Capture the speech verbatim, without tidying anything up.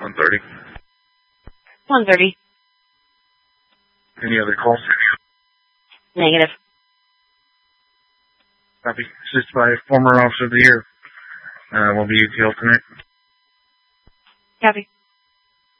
one thirty. one thirty. Any other calls? Negative. Copy. Assisted by former officer of the year. Uh, will be detailed tonight. Copy.